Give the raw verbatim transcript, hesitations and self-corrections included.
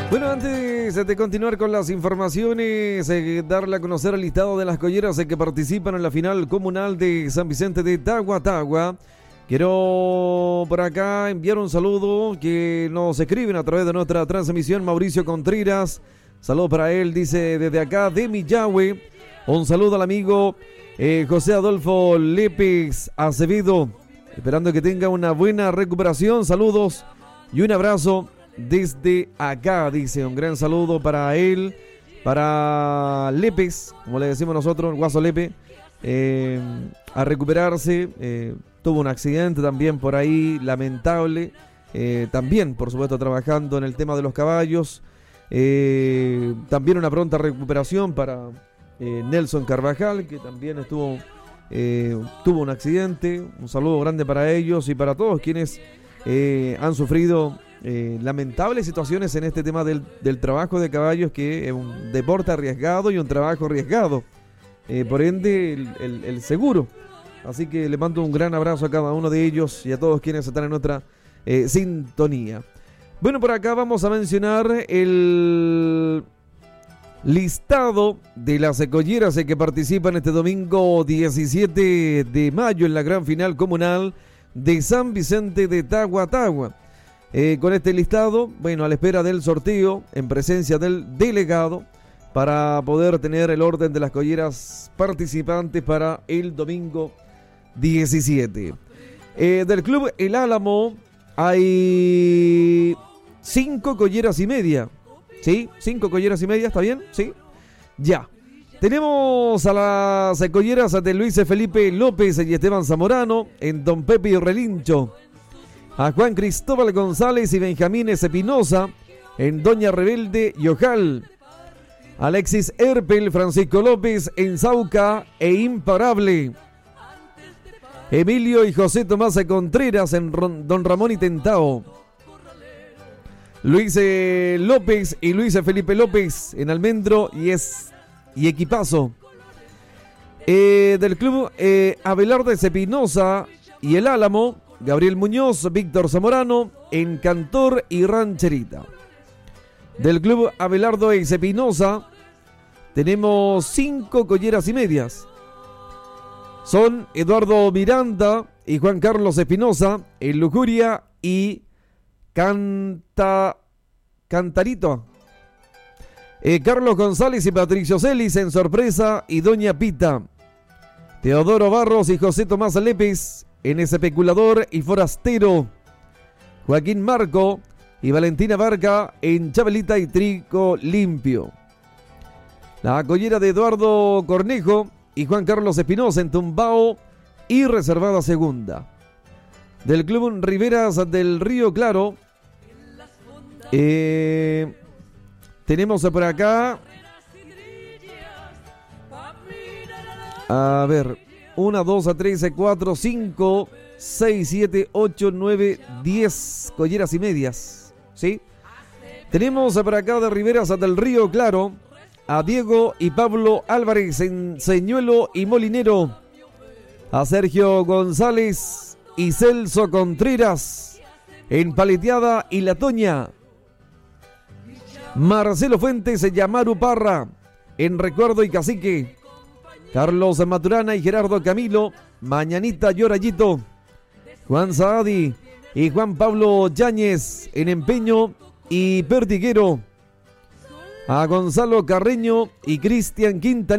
Bueno, antes de continuar con las informaciones, eh, darle a conocer el listado de las colleras eh, que participan en la final comunal de San Vicente de Tagua Tagua. Quiero por acá enviar un saludo que nos escriben a través de nuestra transmisión. Mauricio Contreras, saludo para él, dice desde acá de Millahue. Un saludo al amigo eh, José Adolfo Lépez Acevedo, esperando que tenga una buena recuperación. Saludos y un abrazo desde acá, dice. Un gran saludo para él, para Lépez, como le decimos nosotros, Guaso Lepe, eh, a recuperarse. Eh, tuvo un accidente también por ahí, lamentable. Eh, también, por supuesto, trabajando en el tema de los caballos. Eh, también una pronta recuperación para eh, Nelson Carvajal, que también estuvo eh, tuvo un accidente. Un saludo grande para ellos y para todos quienes eh, han sufrido Eh, lamentables situaciones en este tema del, del trabajo de caballos, que es un deporte arriesgado y un trabajo arriesgado, eh, por ende el, el, el seguro. Así que le mando un gran abrazo a cada uno de ellos y a todos quienes están en nuestra eh, sintonía. Bueno, por acá vamos a mencionar el listado de las colleras que participan este domingo diecisiete de mayo en la gran final comunal de San Vicente de Tagua Tagua. Eh, con este listado, bueno, a la espera del sorteo, en presencia del delegado, para poder tener el orden de las colleras participantes para el domingo diecisiete. Eh, del club El Álamo hay cinco colleras y media. ¿Sí? Cinco colleras y media, ¿está bien? ¿Sí? Ya. Tenemos a las colleras de Luis Felipe López y Esteban Zamorano en Don Pepe y Relincho. A Juan Cristóbal González y Benjamín Espinosa en Doña Rebelde y Ojal. Alexis Herpel, Francisco López en Sauca e Imparable. Emilio y José Tomás Contreras en Ron, Don Ramón y Tentao. Luis eh, López y Luis Felipe López en Almendro y, es, y Equipazo. Eh, del club eh, Abelardo Espinosa y El Álamo, Gabriel Muñoz, Víctor Zamorano en Cantor y Rancherita. Del club Abelardo Espinosa tenemos cinco colleras y medias. Son Eduardo Miranda y Juan Carlos Espinosa en Lujuria y Canta Cantarito. Eh, Carlos González y Patricio Celis en Sorpresa y Doña Pita. Teodoro Barros y José Tomás Lépez en Especulador y Forastero. Joaquín Marco y Valentina Barca en Chabelita y Trigo Limpio. La collera de Eduardo Cornejo y Juan Carlos Espinosa en Tumbao y Reservada Segunda. Del club Riveras del Río Claro, eh, tenemos por acá, a ver, uno, dos, tres, cuatro, cinco, seis, siete, ocho, nueve, diez colleras y medias, ¿sí? Tenemos por acá de Riveras del Río Claro a Diego y Pablo Álvarez en Señuelo y Molinero. A Sergio González y Celso Contreras en Paleteada y La Toña. Marcelo Fuentes y Yamaru Parra en Recuerdo y Cacique. Carlos Maturana y Gerardo Camilo, Mañanita y Orallito. Juan Saadi y Juan Pablo Yáñez en Empeño y Perdiguero. A Gonzalo Carreño y Cristian Quintanilla